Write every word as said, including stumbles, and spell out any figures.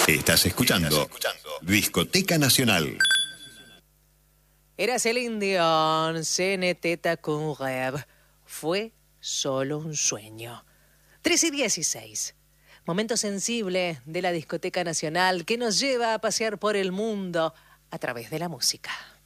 Estás escuchando Discoteca Nacional. Era Celine Dion, Ce n'était qu'un rêve. Fue solo un sueño. tres y dieciséis. Momento sensible de la Discoteca Nacional que nos lleva a pasear por el mundo a través de la música.